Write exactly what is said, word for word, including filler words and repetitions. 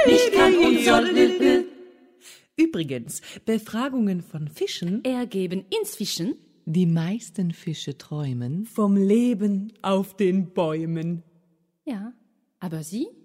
Ich kann und soll. Übrigens, Befragungen von Fischen Ergeben inzwischen, Die meisten Fische träumen. vom Leben auf den Bäumen. ja, aber Sie?